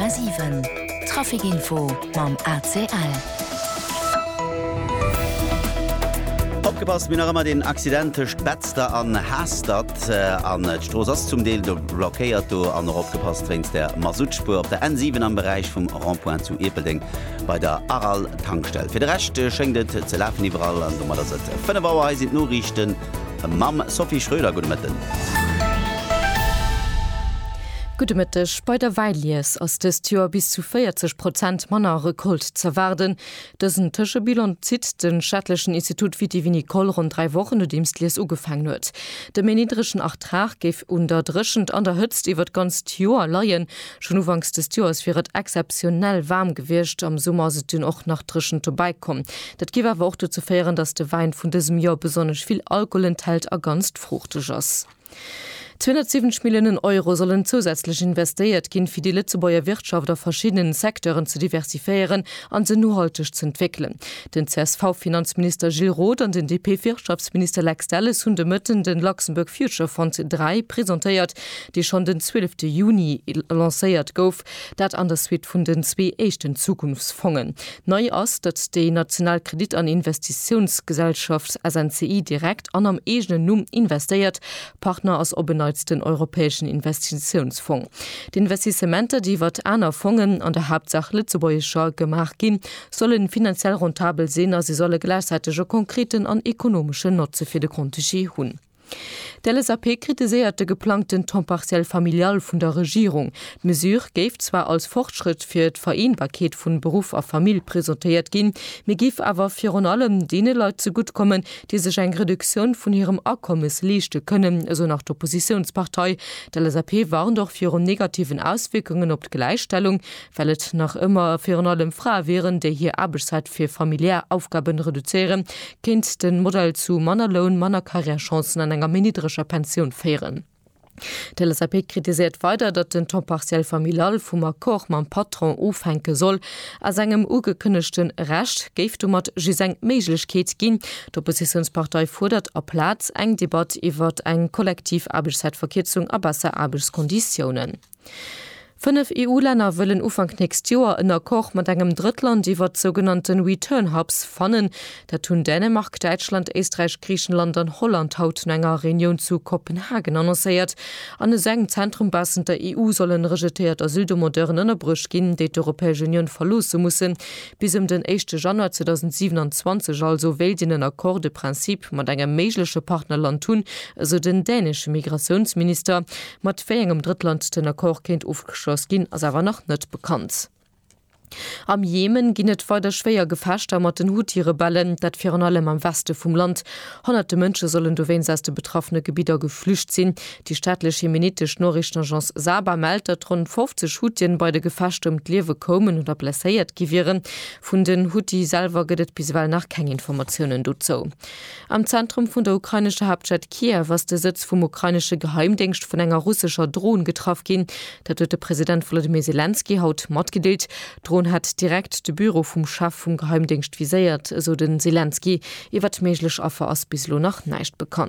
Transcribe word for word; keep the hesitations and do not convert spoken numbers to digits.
Komma sieben Trafikinfo mam A C L. Opgepasst bin immer den accidente Spätzter an Hastad äh, an Stroos zum Deel do blockéiert an opgepasst wennns der Masutspur op der N sieben am Bereich vum Randpoint zu Epelding bei der Aral Tankstelle. Fi de recht äh, schenkt ze läfen überall an Fënne Bauer sind no richten Mam Sophie Schröder go mitten. Gutemittech bei der Weilies ass des Joer bis zu vierzig Prozent Manner Rekult zerwerden. Dëssen Tëschebilon zit den Schattlechen Institut Vitivinicol rund drei Wochen no demst Lies ugefang huet. De menidreschen Achtrag geif unterdrschend an der Hëtzt iwwer ganz Joer laien. Schon uwangs des Joers firet exceptionell warm gewircht, am Sommer se dun och nach drschen vorbeikom. Dat giwer wo zu feieren, dats de Wein vun diesem Jahr besonnech viel Alkohol enthält a ganz fruchtig ass. zweihundertsieben Millionen Euro sollen zusätzlich investiert gehen, für die Lützebauer Wirtschaft auf verschiedenen Sektoren zu diversifizieren und sie nachhaltig zu entwickeln. Den C S V-Finanzminister Gilles Roth und den D P-Wirtschaftsminister Lex Dallas haben mitten den Luxemburg Future Fund drei präsentiert, die schon den zwölften Juni lanciert gouf, dat an der Suite von den zwei echten Zukunftsfonds. Neu ist, dass die Nationalkredit- und Investitionsgesellschaft S N C I direkt an am eigenen Num investiert, Partner aus Oben den Europäischen Investitionsfonds. Die Investimente, die wat einer Fonds an der Hauptsache Lützebäuerscher gemacht gehen, sollen finanziell rentabel sein, sie solle gleichzeitig konkreten und ökonomischen Nutzen für die Grundregie haben. Der L S A P kritisiert den geplanten temps partiel familial von der Regierung. Die Mesure gäf zwar als Fortschritt für das Vereinbarkeit von Beruf und Familie präsentiert gehen, mir gif aber für allem denen Leute zugutekommen, die sich eine Reduktion von ihrem Einkommens leisten können, also nach der Oppositionspartei. Der L S A P waren doch für ihre negativen Auswirkungen auf die Gleichstellung, weil es noch immer für allem Frauen wären, die hier Arbeitszeit für familiäre Aufgaben reduzieren, kennt den Modell zu Mannerlohn, Mannerkarrierechancen an einer minidrischer Pension feieren. Der L S A P kritisiert weiter, dass den temps partiel familial vom Akkord mit dem Patron aufhängen soll. Als engem ugekündigten Recht gäft um mat giseng Möglichkeit gehen. Die Oppositionspartei fordert auf Platz eng Debatte über eine Kollektivarbeitszeitverkürzung a besser Arbeitskonditionen. Fünf E U-Länder wollen Ufang nächstes Jahr in Akkord mit einem Drittland die wat sogenannten Return Hubs fannen. Da tun Dänemark, Deutschland, Österreich, Griechenland und Holland haut in einer Reunion zu Kopenhagen annonciert. An einem Zentrumbassen der E U sollen rejettiert Asyldemonteuren in der Brüche gehen, die die Europäische Union verlassen müssen. Bis um den ersten Januar zweitausendsiebenundzwanzig also will den Akkord de Prinzip mit einem möglichen Partnerland tun, also den dänischen Migrationsminister. Mit welchem Drittland den Akkord kennt aufgeschlossen gin as awer noch net bekannt. Am Jemen ginnet weiter schwéier Gefechter mat den Houthi-Rebellen, dat fir allem am Weste vum Land. Hunderte Mënsche sollen do wéins aus de betroffene Gebieter geflücht sinn. Die staatliche jemenitisch Norrichtenagence Saba meldt, dat rund fünfzig Houthien bei de Gefechte um d'Liewe kommen oder blesséiert giwieren. Vun den Houthi selber gëtt bisweilen nach keng Informationen dozo. Am Zentrum vun der ukrainische Hauptstadt Kiew was de Sitz vum ukrainische Geheimdienst vun enger russischer Drohnen getroffen gin, dat huet der Präsident Volodymyr Zelensky haut mat gedeelt. Drohnen hat direkt de Büro vum Chef vum Geheimdienst viséiert, so den Zelensky, iwwer méiglech Affer ass bislo nach neicht bekannt.